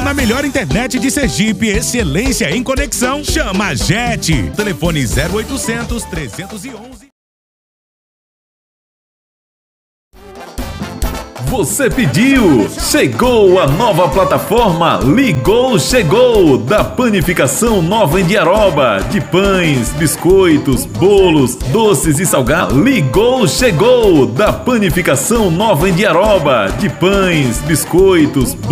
na melhor internet de Sergipe, excelência em conexão. Chama a JET. Telefone 0800 311. Você pediu! Chegou a nova plataforma Ligou Chegou, da Panificação Nova Indiaroba, de pães, biscoitos, bolos, doces e salgados. Ligou Chegou, da Panificação Nova Indiaroba, de pães, biscoitos,